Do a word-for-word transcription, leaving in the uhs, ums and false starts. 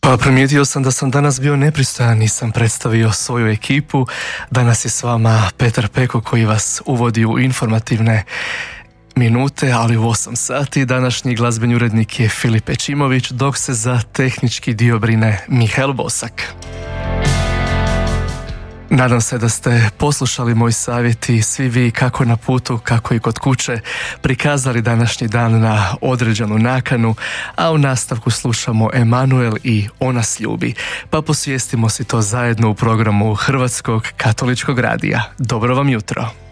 Pa primijetio sam da sam danas bio nepristojan, nisam predstavio svoju ekipu. Danas je s vama Petar Peko koji vas uvodi u informativne minute, ali u osam sati. Današnji glazbeni urednik je Filip Ečimović, dok se za tehnički dio brine Mihael Bosak. Nadam se da ste poslušali moj savjet i svi vi kako na putu, kako i kod kuće prikazali današnji dan na određenu nakanu, a u nastavku slušamo Emanuel i On nas ljubi, pa posvijestimo si to zajedno u programu Hrvatskog katoličkog radija. Dobro vam jutro!